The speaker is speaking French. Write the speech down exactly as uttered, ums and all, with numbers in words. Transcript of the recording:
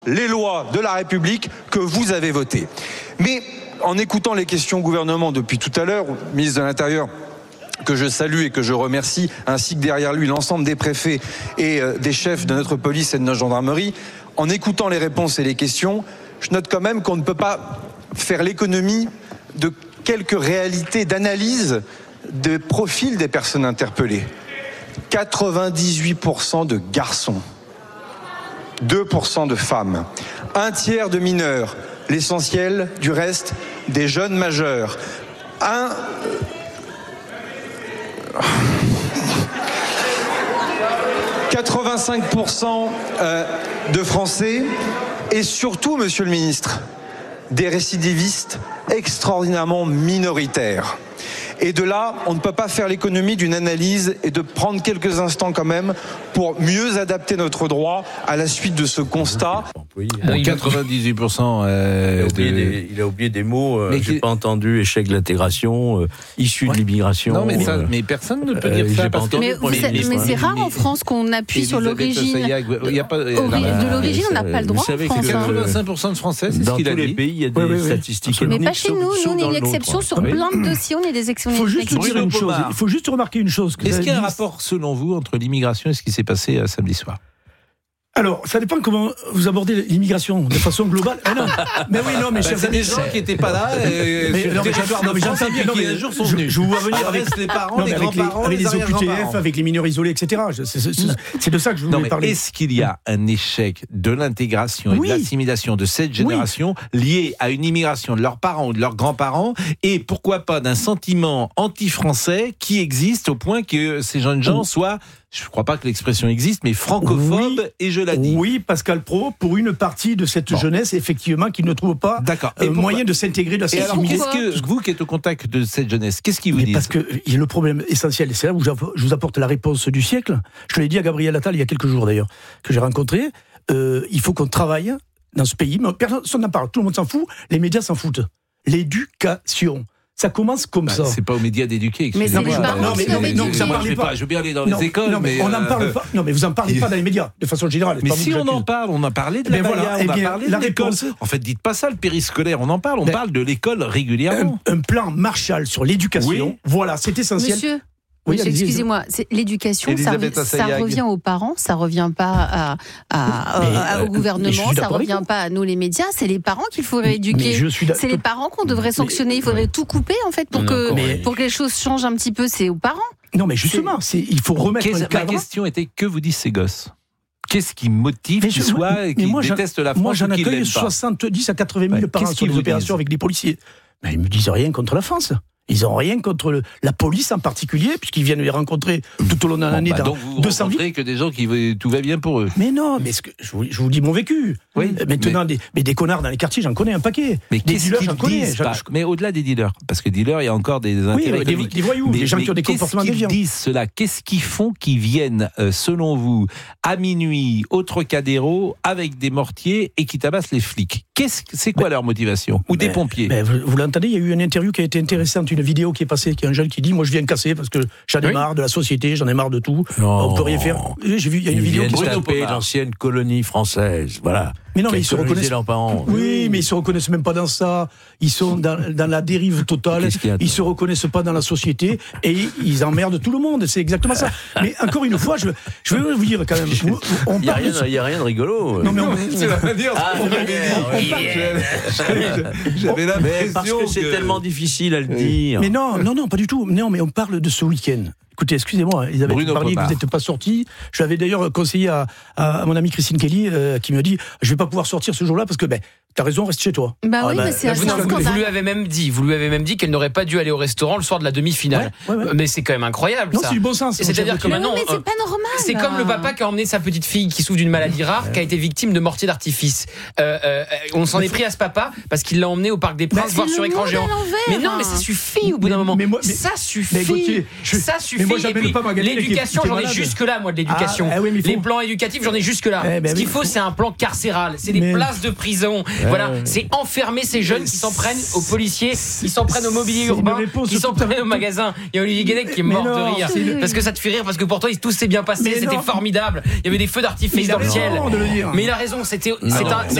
les lois de la République que vous avez votées. Mais en écoutant les questions au gouvernement depuis tout à l'heure, le ministre de l'Intérieur, que je salue et que je remercie, ainsi que derrière lui l'ensemble des préfets et euh, des chefs de notre police et de notre gendarmerie, en écoutant les réponses et les questions, je note quand même qu'on ne peut pas faire l'économie de quelques réalités d'analyse des profils des personnes interpellées. quatre-vingt-dix-huit pour cent de garçons, deux pour cent de femmes, un tiers de mineurs, l'essentiel du reste des jeunes majeurs, un... quatre-vingt-cinq pour cent de Français et surtout, monsieur le ministre, des récidivistes extraordinairement minoritaires. Et de là, on ne peut pas faire l'économie d'une analyse et de prendre quelques instants quand même pour mieux adapter notre droit à la suite de ce constat. Bon, quatre-vingt-dix-huit pour cent euh, il, a oublié de... des, il a oublié des mots, euh, mais j'ai qui... pas entendu échec de l'intégration, euh, issu ouais. de l'immigration. Non, mais, ça, euh, mais personne ne peut dire euh, ça. Parce que... Mais, vous savez, mais c'est rare en France qu'on appuie sur l'origine. Il y a pas, Ori- de l'origine, on n'a pas le droit. Vous savez que quatre-vingt-cinq pour cent de Français, c'est ce qu'il a dit. Dans tous les pays, il y a des oui, oui, statistiques. Mais pas chez nous. Nous, on est une exception sur plein de dossiers. On est des exceptions. Il faut juste dire une chose. Il faut juste remarquer une chose. Est-ce qu'il y a un rapport, selon vous, entre l'immigration et ce qui s'est passé samedi soir ? Alors, ça dépend comment vous abordez l'immigration de façon globale. Ah non, mais oui, non, mais bah, c'est des gens qui n'étaient pas là. Euh, mais, sur non, mais j'entends, non, mais j'entends bien. Non, mais un jour sont je, venus. Je vous vois venir avec, avec les parents, non, les grands-parents, avec les, avec les, les O Q T F, avec les mineurs isolés, et cetera. C'est, c'est, c'est, c'est de ça que je voulais non, mais parler. Est-ce qu'il y a un échec de l'intégration et oui. de l'assimilation de cette génération oui. lié à une immigration de leurs parents ou de leurs grands-parents et pourquoi pas d'un sentiment anti-français qui existe au point que ces jeunes gens soient, je ne crois pas que l'expression existe, mais francophobes, oui. et je la dis. Oui, Pascal Praud, pour une partie de cette bon. jeunesse, effectivement, qui ne trouve pas euh, moyen de s'intégrer dans cette société. Et alors, qu'est-ce que, vous qui êtes au contact de cette jeunesse, qu'est-ce qui vous dit ? Parce qu'il y a le problème essentiel, et c'est là où je vous apporte la réponse du siècle. Je l'ai dit à Gabriel Attal il y a quelques jours d'ailleurs, que j'ai rencontré. Euh, il faut qu'on travaille dans ce pays, mais personne n'en parle, tout le monde s'en fout, les médias s'en foutent. L'éducation. Ça commence comme bah, ça. C'est pas aux médias d'éduquer. Mais c'est les parents non, mais, non, mais, non, vous en parlez pas. pas. Je veux bien aller dans non, les écoles, non, mais, mais on n'en parle pas. Non, mais vous en parlez pas dans les médias, de façon générale. Mais si on en parle, on a parlé de la voilà, on eh a bien, parlé de l'école. Réponse... En fait, dites pas ça, le périscolaire, on en parle. On mais parle de l'école régulièrement. Un, un plan Marshall sur l'éducation. Oui. Voilà, c'est essentiel. Monsieur. Oui, Monsieur, excusez-moi, c'est, l'éducation, ça, ça revient aux parents, ça revient pas à, à, mais, à, euh, au gouvernement, ça revient pas à nous les médias, c'est les parents qu'il faudrait éduquer. C'est les parents qu'on devrait sanctionner, il faudrait tout couper en fait pour, que, mais, pour que les choses changent un petit peu, c'est aux parents. Non mais justement, c'est, il faut remettre le cadre. Ma question était, que vous disent ces gosses ? Qu'est-ce qui motive qu'ils soient et qu'ils détestent la France? Moi j'en accueille soixante-dix à quatre-vingt mille par an sur les opérations avec les policiers. Mais ils me disent rien contre la France. Ils n'ont rien contre le, la police en particulier, puisqu'ils viennent les rencontrer tout au long de l'année. Bon, bah, donc vous deux cent rencontrez que des gens qui tout va bien pour eux. Mais non, mais ce que, je, vous, je vous dis mon vécu. Oui, Maintenant, mais... Des, mais des connards dans les quartiers, j'en connais un paquet. Mais des dealers, j'en connais. Pas, je... Mais au-delà des dealers, parce que dealers, il y a encore des intérêts oui, des, des voyous, mais, des gens qui ont des comportements déviants. Qu'est-ce qu'ils disent cela? Qu'est-ce qu'ils font qu'ils viennent, euh, selon vous, à minuit, au Trocadéro, avec des mortiers et qui tabassent les flics? Qu'est-ce, c'est quoi mais, leur motivation? Ou mais, des pompiers? mais vous, vous l'entendez, il y a eu une interview qui a été intéressante, une vidéo qui est passée, qui est un jeune qui dit, moi je viens casser parce que j'en ai oui. marre de la société, j'en ai marre de tout. Non. On peut rien faire. J'ai vu, il y a une ils vidéo qui se taper l'ancienne colonie française, voilà. Mais non, mais ils se reconnaissent. Parents. Oui, mais ils se reconnaissent même pas dans ça. Ils sont dans, dans la dérive totale. Ils se reconnaissent pas dans la société et ils emmerdent tout le monde. C'est exactement ça. Mais encore une fois, je, je vais vous dire quand même. On il y a rien, de... il y a rien de rigolo. Non, mais on, c'est la dire. Ah, j'avais l'impression parce que c'est tellement difficile à le dire. Mais non, non, non, pas du tout. Non, mais on parle de ce week-end. Écoutez, excusez-moi, Isabelle Bruno Barnier, vous n'êtes pas sortie. Je l'avais d'ailleurs conseillé à, à, à mon amie Christine Kelly, euh, qui me dit, je ne vais pas pouvoir sortir ce jour-là parce que, ben, t'as raison, reste chez toi. Bah ah, oui, bah, mais c'est un scandale. Vous, vous lui avez même dit, vous lui avez même dit qu'elle n'aurait pas dû aller au restaurant le soir de la demi-finale. Ouais, ouais, ouais. Mais c'est quand même incroyable. Non, ça. c'est du bon sens. Et c'est-à-dire que maintenant, non, mais c'est pas normal. C'est comme le papa qui a emmené sa petite fille qui souffre d'une maladie rare, ouais. qui a été victime de mortier d'artifice. Euh, euh, on s'en est pris à ce papa parce qu'il l'a emmené au Parc des Princes voir sur écran géant. Mais non, mais ça suffit au bout d'un moment. Ça suffit. Ça suffit. L'éducation, j'en ai jusque-là, moi, de l'éducation. Les plans éducatifs, j'en ai jusque-là. Ce qu'il faut, c'est un plan carcéral. C'est des places de prison. Voilà, c'est enfermer ces jeunes qui s'en prennent aux policiers, qui s'en prennent au mobilier urbain, qui s'en prennent au magasin. Il y a Olivier Guénec qui est mort non, de rire parce que ça te fait rire, parce que pour toi tout s'est bien passé, mais c'était non. formidable. Il y avait des feux d'artifice dans le ciel. Mais il a raison, c'était, c'est un,